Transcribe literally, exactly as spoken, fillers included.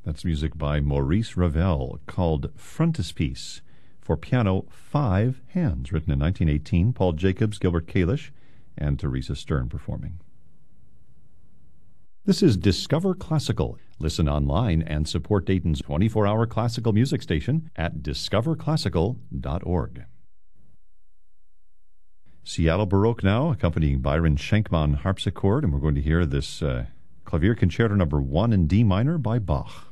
That's music by Maurice Ravel called Frontispiece for piano, five hands, written in nineteen eighteen. Paul Jacobs, Gilbert Kalish, and Teresa Stern performing. This is Discover Classical. Listen online and support Dayton's twenty-four hour classical music station at discover classical dot org. Seattle Baroque now, accompanying Byron Schenkman harpsichord, and we're going to hear this uh, Clavier Concerto number one in D minor by Bach.